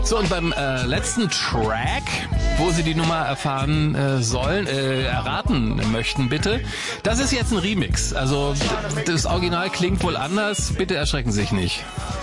So, und beim letzten Track, wo Sie die Nummer erfahren erraten möchten, bitte, das ist jetzt ein Remix. Also das Original klingt wohl anders, bitte erschrecken Sie sich nicht.